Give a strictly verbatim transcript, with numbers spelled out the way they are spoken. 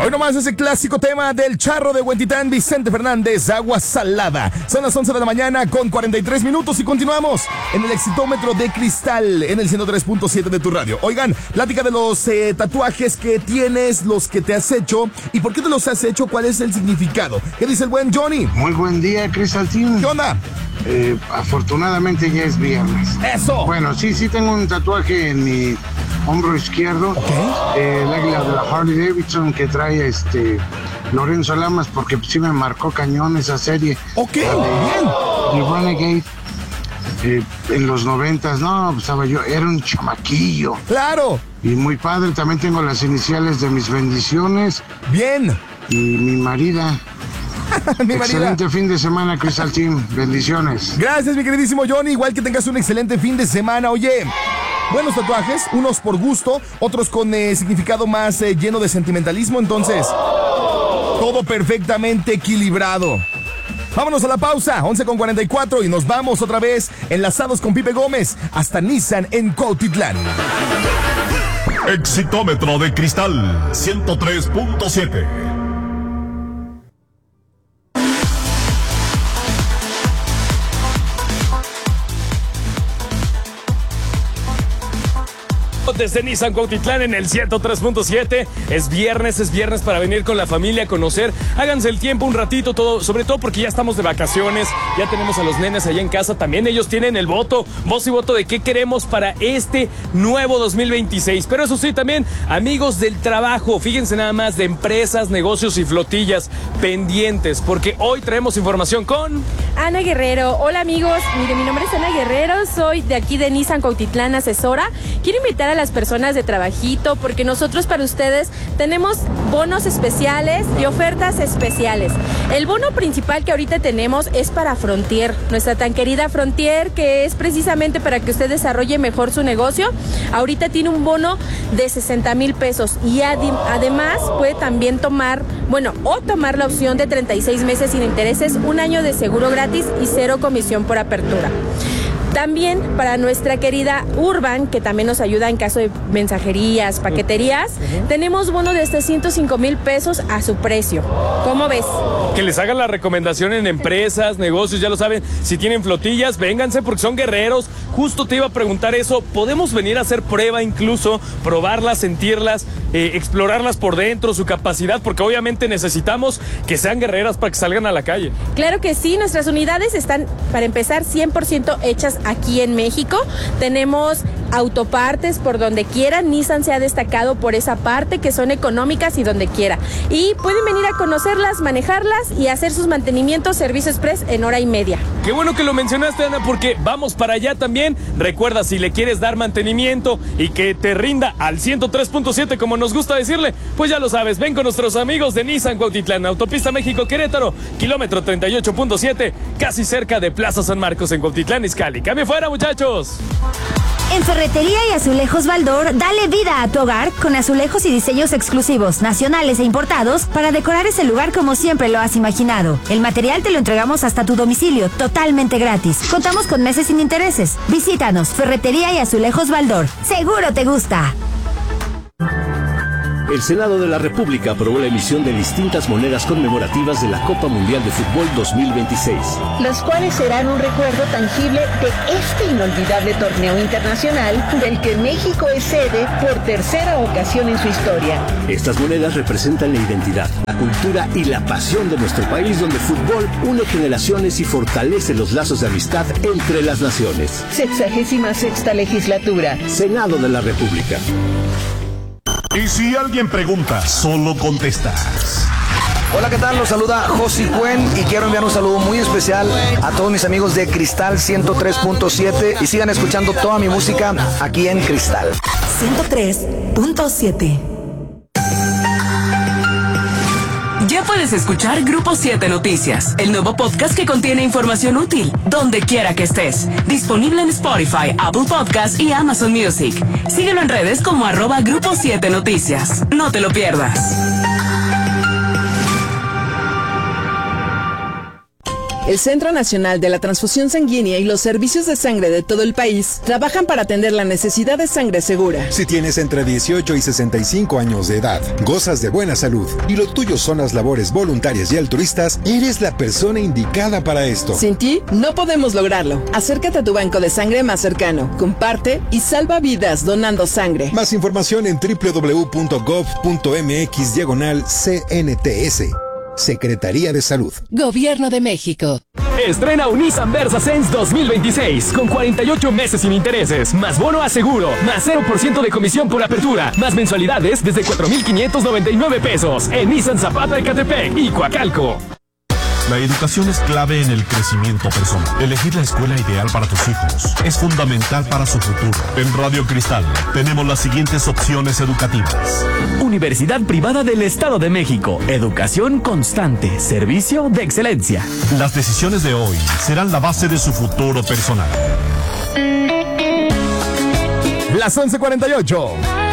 Hoy nomás ese clásico tema del charro de Huentitán, Vicente Fernández, Agua Salada. Son las once de la mañana con cuarenta y tres minutos y continuamos en el exitómetro de Cristal en el ciento tres punto siete de tu radio. Oigan, plática de los eh, tatuajes que tienes, los que te has hecho y por qué te los has hecho, cuál es el significado. ¿Qué dice el buen Johnny? Muy buen día, Cristal Team. ¿Qué onda? Eh, afortunadamente ya es viernes. ¡Eso! Bueno, sí, sí tengo un tatuaje en mi hombro izquierdo. Okay. Eh, el águila de la Harley Davidson que trae este Lorenzo Lamas, porque sí me marcó cañón esa serie. Ok, bien. The Renegade. Eh, en los noventas, no, pues estaba yo, era un chamaquillo. Claro. Y muy padre, también tengo las iniciales de mis bendiciones. Bien. Y mi marida. mi Excelente marida. fin de semana, Cristal Team. Bendiciones. Gracias, mi queridísimo Johnny. Igual que tengas un excelente fin de semana. Oye, buenos tatuajes, unos por gusto, otros con eh, significado más eh, lleno de sentimentalismo. Entonces, todo perfectamente equilibrado. Vámonos a la pausa, once con cuarenta y cuatro, y nos vamos otra vez enlazados con Pipe Gómez hasta Nissan en Cuautitlán. Exitómetro de Cristal ciento tres punto siete. Desde Nissan Cuautitlán en el ciento tres punto siete. Es viernes, es viernes para venir con la familia a conocer. Háganse el tiempo un ratito, todo, sobre todo porque ya estamos de vacaciones. Ya tenemos a los nenes allá en casa. También ellos tienen el voto, voz y voto de qué queremos para este nuevo dos mil veintiséis. Pero eso sí, también amigos del trabajo. Fíjense nada más de empresas, negocios y flotillas pendientes, porque hoy traemos información con Ana Guerrero. Hola amigos, mire, mi nombre es Ana Guerrero, soy de aquí de Nissan Cuautitlán, asesora. Quiero invitar a las personas de trabajito porque nosotros para ustedes tenemos bonos especiales y ofertas especiales. El bono principal que ahorita tenemos es para Frontier, nuestra tan querida Frontier, que es precisamente para que usted desarrolle mejor su negocio. Ahorita tiene un bono de sesenta mil pesos y adi- además puede también tomar, bueno, o tomar la opción de treinta y seis meses sin intereses, un año de seguro gratis y cero comisión por apertura. También para nuestra querida Urban, que también nos ayuda en caso de mensajerías, paqueterías, uh-huh. tenemos bono de hasta ciento cinco mil pesos a su precio. ¿Cómo ves? Que les hagan la recomendación en empresas, negocios, ya lo saben. Si tienen flotillas, vénganse porque son guerreros. Justo te iba a preguntar eso. ¿Podemos venir a hacer prueba incluso, probarlas, sentirlas, eh, explorarlas por dentro, su capacidad? Porque obviamente necesitamos que sean guerreras para que salgan a la calle. Claro que sí, nuestras unidades están, para empezar, cien por ciento hechas aquí en México. Tenemos autopartes por donde quiera. Nissan se ha destacado por esa parte, que son económicas y donde quiera. Y pueden venir a conocerlas, manejarlas y hacer sus mantenimientos, servicio express en hora y media. Qué bueno que lo mencionaste, Ana, porque vamos para allá también. Recuerda, si le quieres dar mantenimiento y que te rinda al ciento tres punto siete, como nos gusta decirle, pues ya lo sabes, ven con nuestros amigos de Nissan Cuautitlán, Autopista México-Querétaro, kilómetro treinta y ocho punto siete, casi cerca de Plaza San Marcos en Cuautitlán, Izcalli. ¡Cambio fuera, muchachos! En Ferretería y Azulejos Baldor, dale vida a tu hogar con azulejos y diseños exclusivos, nacionales e importados para decorar ese lugar como siempre lo has imaginado. El material te lo entregamos hasta tu domicilio, totalmente gratis. Contamos con meses sin intereses. Visítanos, Ferretería y Azulejos Baldor. ¡Seguro te gusta! El Senado de la República aprobó la emisión de distintas monedas conmemorativas de la Copa Mundial de Fútbol dos mil veintiséis. Las cuales serán un recuerdo tangible de este inolvidable torneo internacional del que México es sede por tercera ocasión en su historia. Estas monedas representan la identidad, la cultura y la pasión de nuestro país, donde el fútbol une generaciones y fortalece los lazos de amistad entre las naciones. Sexagésima sexta legislatura. Senado de la República. Y si alguien pregunta, solo contestas. Hola, ¿qué tal? Los saluda Josi Cuen y quiero enviar un saludo muy especial a todos mis amigos de Cristal ciento tres punto siete y sigan escuchando toda mi música aquí en Cristal ciento tres punto siete. Ya puedes escuchar Grupo siete Noticias, el nuevo podcast que contiene información útil, donde quiera que estés. Disponible en Spotify, Apple Podcasts y Amazon Music. Síguelo en redes como arroba Grupo siete Noticias. No te lo pierdas. El Centro Nacional de la Transfusión Sanguínea y los servicios de sangre de todo el país trabajan para atender la necesidad de sangre segura. Si tienes entre dieciocho y sesenta y cinco años de edad, gozas de buena salud y lo tuyo son las labores voluntarias y altruistas, eres la persona indicada para esto. Sin ti, no podemos lograrlo. Acércate a tu banco de sangre más cercano, comparte y salva vidas donando sangre. Más información en doble u doble u doble u punto gov punto m x diagonal C N T S. Secretaría de Salud. Gobierno de México. Estrena un Nissan Versa Sense dos mil veintiséis con cuarenta y ocho meses sin intereses, más bono a seguro, más cero por ciento de comisión por apertura, más mensualidades desde cuatro mil quinientos noventa y nueve pesos en Nissan Zapata, Ecatepec y Coacalco. La educación es clave en el crecimiento personal. Elegir la escuela ideal para tus hijos es fundamental para su futuro. En Radio Cristal tenemos las siguientes opciones educativas. Universidad Privada del Estado de México. Educación constante. Servicio de excelencia. Las decisiones de hoy serán la base de su futuro personal. Las once cuarenta y ocho.